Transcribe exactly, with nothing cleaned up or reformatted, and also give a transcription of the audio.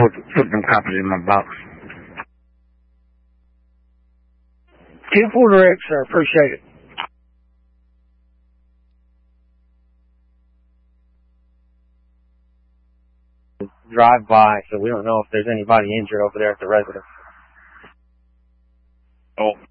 put, put them copies in my box. ten four direct, sir. Appreciate it. Drive by, so we don't know if there's anybody injured over there at the residence. Oh.